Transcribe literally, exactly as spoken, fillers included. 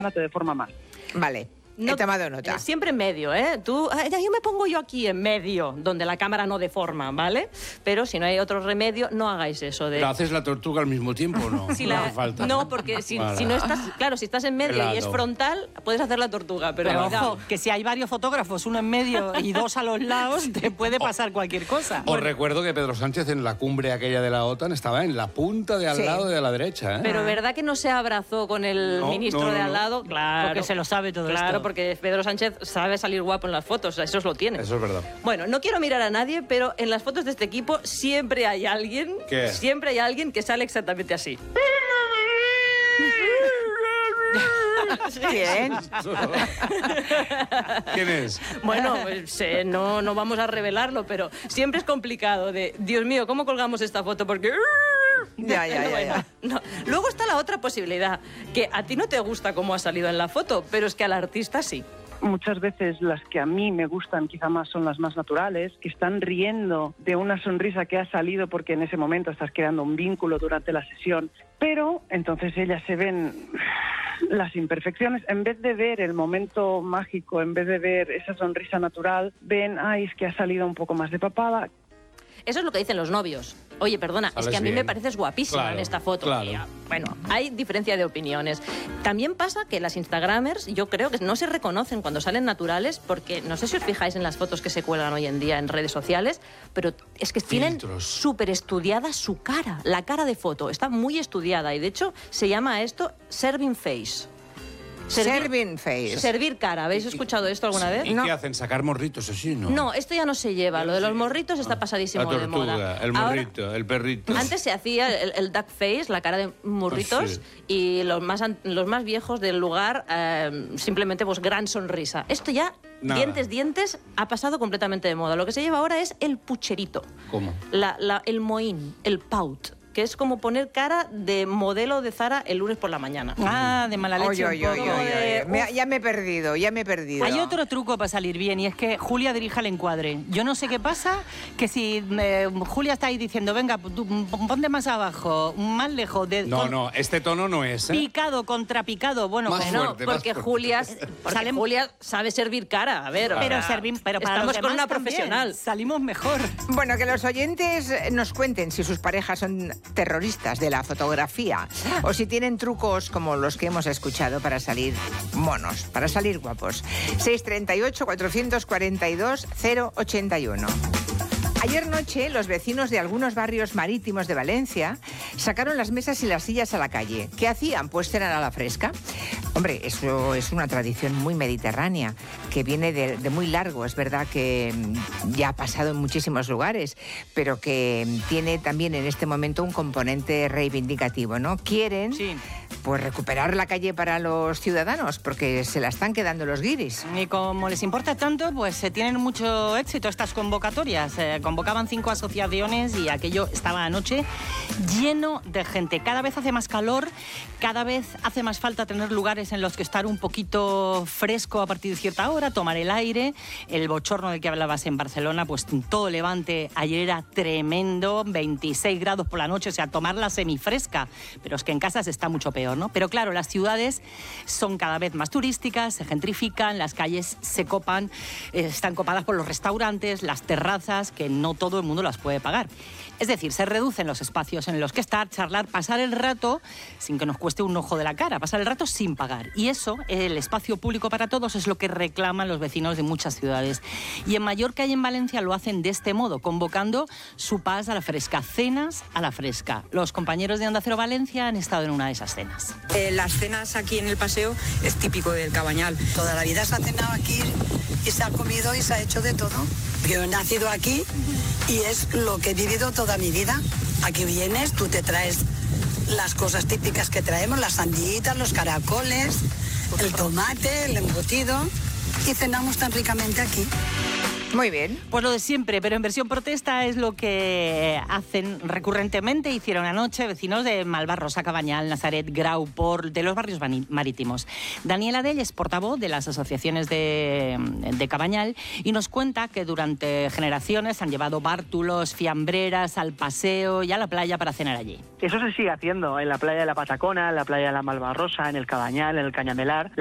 te deforma más. Vale. No, he tomado nota. Eh, siempre en medio, ¿eh? Tú, yo me pongo yo aquí en medio, donde la cámara no deforma, ¿vale? Pero si no hay otro remedio, no hagáis eso de... ¿Pero haces la tortuga al mismo tiempo o no? Si no la... hace falta. No, porque si, Vale. si no estás... Claro, si estás en medio Helado. y es frontal, puedes hacer la tortuga, pero... Pero cuidado. ojo, que si hay varios fotógrafos, uno en medio y dos a los lados, te puede pasar cualquier cosa. Os Bueno, recuerdo que Pedro Sánchez en la cumbre aquella de la OTAN estaba en la punta de al Sí. lado de la derecha, ¿eh? Pero ¿verdad que no se abrazó con el No, ministro no, no, de al no. lado? Claro. Porque se lo sabe todo Claro, esto. porque Pedro Sánchez sabe salir guapo en las fotos, eso lo tiene. Eso es verdad. Bueno, no quiero mirar a nadie, pero en las fotos de este equipo siempre hay alguien, ¿Qué? siempre hay alguien que sale exactamente así. Bien. ¿Quién es? Bueno, pues, eh, no, no vamos a revelarlo, pero siempre es complicado de, Dios mío, ¿cómo colgamos esta foto? Porque... Ya, ya, ya, Bueno, ya. no. Luego está la otra posibilidad, que a ti no te gusta cómo ha salido en la foto, pero es que al artista sí. Muchas veces las que a mí me gustan quizá más son las más naturales, que están riendo de una sonrisa que ha salido porque en ese momento estás creando un vínculo durante la sesión, pero entonces ellas se ven las imperfecciones, en vez de ver el momento mágico, en vez de ver esa sonrisa natural, ven, ay, es que ha salido un poco más de papada. Eso es lo que dicen los novios. Oye, perdona, Sales es que a mí bien. me pareces guapísima Claro, en esta foto. claro. Y, ah, bueno, hay diferencia de opiniones. También pasa que las Instagramers, yo creo que no se reconocen cuando salen naturales, porque no sé si os fijáis en las fotos que se cuelgan hoy en día en redes sociales, pero es que tienen Filtros. súper estudiada su cara. La cara de foto está muy estudiada y de hecho se llama esto serving face. Serving face. Servir cara. ¿Habéis escuchado esto alguna vez? ¿Y No. qué hacen? ¿Sacar morritos así, no? No, esto ya no se lleva. Lo de los morritos está pasadísimo La de moda. tortuga, el Ahora- morrito, el perrito. Antes se hacía el, el duck face, la cara de morritos, Sí. y los más, an- los más viejos del lugar, eh, simplemente pues gran sonrisa. Esto ya, Nada. dientes, dientes, ha pasado completamente de moda. Lo que se lleva ahora es el pucherito, ¿Cómo? la, la- el mohín, el pout, que es como poner cara de modelo de Zara el lunes por la mañana. Ah, de mala leche. Oye, un oye, poco. oye, oye. de- Me ha- ya me he perdido, ya me he perdido. Hay otro truco para salir bien y es que Julia dirija el encuadre. Yo no sé qué pasa, que si eh, Julia está ahí diciendo, venga, tú, ponte más abajo, más lejos, de, No, con- no, este tono no es, ¿eh? picado, contrapicado, bueno, Más pues No, fuerte, más porque fuerte. Julia, porque Salen- Julia sabe servir cara. A ver, pero, o sea, servim- pero para estamos los con demás una también. profesional. Salimos mejor. Bueno, que los oyentes nos cuenten si sus parejas son terroristas de la fotografía o si tienen trucos como los que hemos escuchado para salir monos, para salir guapos. seis treinta y ocho, cuatrocientos cuarenta y dos, cero ochenta y uno. Ayer noche, los vecinos de algunos barrios marítimos de Valencia sacaron las mesas y las sillas a la calle. ¿Qué hacían? Pues cenar a la fresca. Hombre, eso es una tradición muy mediterránea, que viene de, de muy largo. Es verdad que mm, ya ha pasado en muchísimos lugares, pero que mm, tiene también en este momento un componente reivindicativo, ¿no? Quieren, Sí. pues, recuperar la calle para los ciudadanos, porque se la están quedando los guiris. Y como les importa tanto, pues eh, tienen mucho éxito estas convocatorias. Eh, convocaban cinco asociaciones y aquello estaba anoche lleno de gente. Cada vez hace más calor, cada vez hace más falta tener lugares en los que estar un poquito fresco a partir de cierta hora, tomar el aire. El bochorno del que hablabas en Barcelona, pues todo Levante ayer era tremendo, veintiséis grados por la noche, o sea, tomarla semifresca. Pero es que en casa se está mucho peor, ¿no? Pero claro, las ciudades son cada vez más turísticas, se gentrifican, las calles se copan, eh, están copadas por los restaurantes, las terrazas, que no todo el mundo las puede pagar. Es decir, se reducen los espacios en los que estar, charlar, pasar el rato sin que nos cueste un ojo de la cara, pasar el rato sin pagar. Y eso, el espacio público para todos, es lo que reclaman los vecinos de muchas ciudades. Y en Mallorca y en Valencia lo hacen de este modo, convocando su pas a la fresca, cenas a la fresca. Los compañeros de Onda Cero Valencia han estado en una de esas cenas. Eh, las cenas aquí en el paseo es típico del Cabañal. Toda la vida se ha cenado aquí y se ha comido y se ha hecho de todo. Yo he nacido aquí y es lo que he vivido toda mi vida. Aquí vienes, tú te traes las cosas típicas que traemos, las sandías, los caracoles, el tomate, el embutido y cenamos tan ricamente aquí. Muy bien. Pues lo de siempre, pero en versión protesta es lo que hacen recurrentemente. Hicieron anoche vecinos de Malvarrosa, Cabañal, Nazaret, Grau, Por, de los barrios marítimos. Daniela Dell es portavoz de las asociaciones de, de Cabañal y nos cuenta que durante generaciones han llevado bártulos, fiambreras al paseo y a la playa para cenar allí. Eso se sigue haciendo en la playa de la Patacona, en la playa de la Malvarrosa, en el Cabañal, en el Cañamelar.